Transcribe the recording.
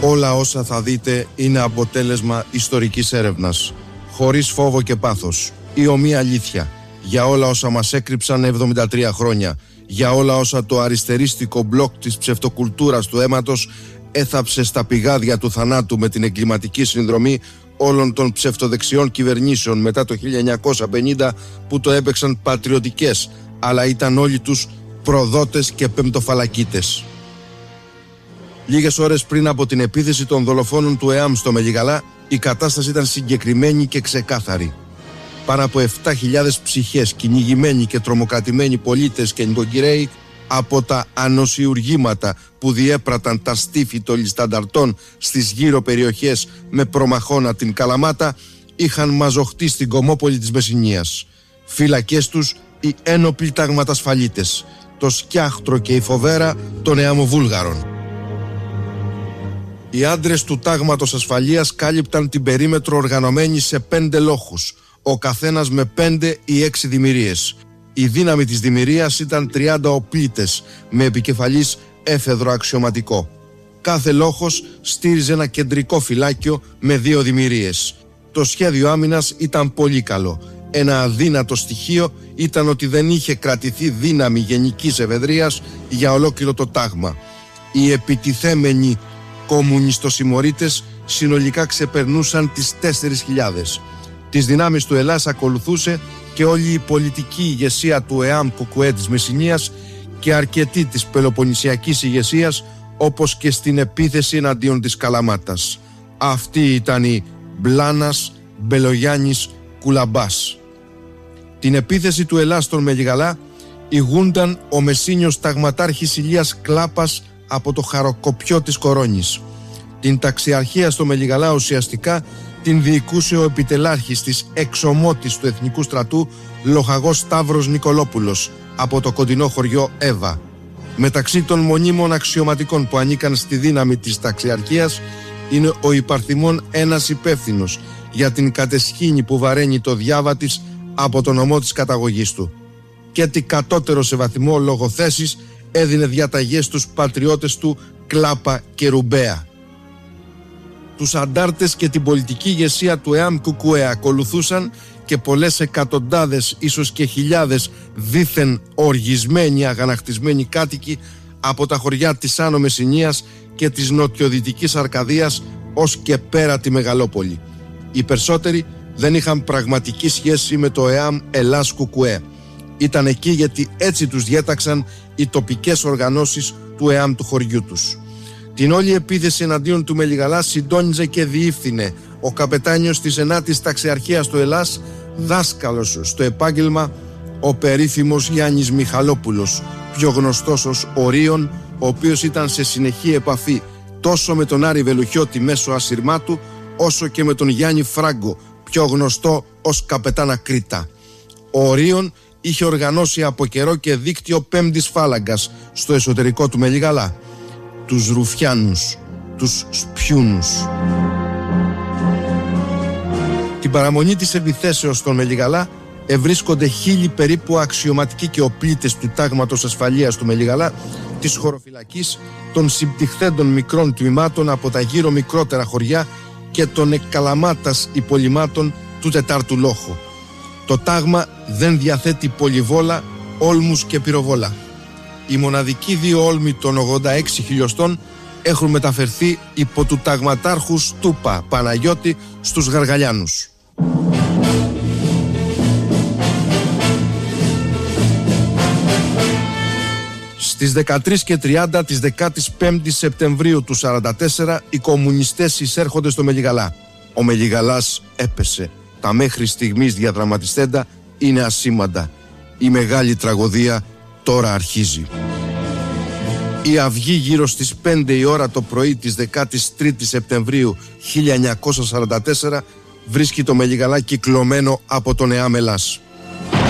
Όλα όσα θα δείτε είναι αποτέλεσμα ιστορικής έρευνας, χωρίς φόβο και πάθος. Η ομοία αλήθεια για όλα όσα μας έκρυψαν 73 χρόνια, για όλα όσα το αριστερίστικο μπλοκ της ψευτοκουλτούρας του αίματος έθαψε στα πηγάδια του θανάτου με την εγκληματική συνδρομή όλων των ψευτοδεξιών κυβερνήσεων μετά το 1950 που το έπαιξαν πατριωτικές, αλλά ήταν όλοι τους προδότες και πεμπτοφαλακίτες. Λίγες ώρες πριν από την επίθεση των δολοφόνων του ΕΑΜ στο Μελιγαλά, η κατάσταση ήταν συγκεκριμένη και ξεκάθαρη. Πάνω από 7.000 ψυχές, κυνηγημένοι και τρομοκρατημένοι πολίτες και νοικοκυρέοι από τα ανοσιουργήματα που διέπραταν τα στίφη των λιστανταρτών στις γύρω περιοχές με προμαχώνα την Καλαμάτα, είχαν μαζοχτεί στην Κομμόπολη της Μεσσηνίας. Φύλακές τους οι ένοπλοι ταγματασφαλίτες, το Σκιάχτρο και η Φοβέρα των Εαμοβούλγαρων. Οι άντρες του τάγματος ασφαλείας κάλυπταν την περίμετρο οργανωμένη σε 5 λόχους, ο καθένας με 5 ή 6 δημιουργίες. Η δύναμη της δημιουργίας ήταν 30 οπλίτες με επικεφαλής έφεδρο αξιωματικό. Κάθε λόχος στήριζε ένα κεντρικό φυλάκιο με 2 δημιουργίες. Το σχέδιο άμυνας ήταν πολύ καλό. Ένα αδύνατο στοιχείο ήταν ότι δεν είχε κρατηθεί δύναμη γενικής εφεδρείας για ολόκληρο το τάγμα. Οι επιτιθέμενοι κομμουνιστοσημωρίτες συνολικά ξεπερνούσαν τις 4.000. Τις δυνάμεις του Ελλάς ακολουθούσε και όλη η πολιτική ηγεσία του ΕΑΜ Κουκουέ της Μεσσηνίας και αρκετή της πελοποννησιακής ηγεσίας, όπως και στην επίθεση εναντίον της Καλαμάτας. Αυτή ήταν η Μπλάνας, Μπελογιάννης, Κουλαμπάς. Την επίθεση του Ελλάς στον Μελιγαλά ηγούνταν ο Μεσσήνιος ταγματάρχης Ηλίας Κλάπας από το Χαροκοπιό της Κορώνης. Την ταξιαρχία στο Μελιγαλά ουσιαστικά την διοικούσε ο επιτελάρχης της εξομότης του Εθνικού Στρατού, λοχαγός Σταύρος Νικολόπουλος, από το κοντινό χωριό Εύα. Μεταξύ των μονίμων αξιωματικών που ανήκαν στη δύναμη της ταξιαρχίας είναι ο υπαρθιμόν ένας υπεύθυνος για την κατεσχήνη που βαραίνει το διάβα της από το νομό της καταγωγής του. Και τι κατώτερο σε βαθμό λογοθέσεις έδινε διαταγές στους πατριώτες του Κλάπα και Ρουμπέα. Τους αντάρτες και την πολιτική ηγεσία του ΕΑΜ Κουκουέ ακολουθούσαν και πολλές εκατοντάδες, ίσως και χιλιάδες δήθεν οργισμένοι, αγανακτισμένοι κάτοικοι από τα χωριά της Άνω Μεσσηνίας και της νοτιοδυτικής Αρκαδίας ως και πέρα τη Μεγαλόπολη. Οι περισσότεροι δεν είχαν πραγματική σχέση με το ΕΑΜ Ελλάς Κουκουέ. Ήταν εκεί γιατί έτσι τους διέταξαν οι τοπικές οργανώσεις του ΕΑΜ του χωριού τους. Την όλη επίθεση εναντίον του Μελιγαλά συντόνιζε και διεύθυνε ο καπετάνιος της 9ης Ταξιαρχίας του Ελλάς, δάσκαλος στο επάγγελμα, ο περίφημος Γιάννης Μιχαλόπουλος, πιο γνωστός ως Ορίων, ο οποίος ήταν σε συνεχή επαφή τόσο με τον Άρη Βελουχιώτη μέσω ασυρμάτου, όσο και με τον Γιάννη Φράγκο, πιο γνωστό ως Καπετάνα Κρήτα. Ο Ορίων είχε οργανώσει από καιρό και δίκτυο πέμπτης φάλαγγας στο εσωτερικό του Μελιγαλά. Τους Ρουφιάνους, τους Σπιούνους. Την παραμονή της επιθέσεως στον Μελιγαλά ευρίσκονται 1.000 περίπου αξιωματικοί και οπλίτες του τάγματος ασφαλείας του Μελιγαλά, της χωροφυλακής, των συμπτυχθέντων μικρών τμήματων από τα γύρω μικρότερα χωριά και των εκκαλαμάτας υπολοιμάτων του 4ου λόχου. Το τάγμα δεν διαθέτει πολυβόλα, όλμους και πυροβόλα. Οι μοναδικοί 2 όλμοι των 86 χιλιοστών έχουν μεταφερθεί υπό του ταγματάρχου Στούπα Παναγιώτη στους Γαργαλιάνους. Στις 13:30 της 15ης Σεπτεμβρίου του 1944 οι κομμουνιστές εισέρχονται στο Μελιγαλά. Ο Μελιγαλάς έπεσε. Τα μέχρι στιγμής διαδραματιστέντα είναι ασήμαντα. Η μεγάλη τραγωδία τώρα αρχίζει. Η αυγή γύρω στις 5 η ώρα το πρωί της 13ης Σεπτεμβρίου 1944 βρίσκει το Μελιγαλά κυκλωμένο από τον ΕΑΜ Ελλάς.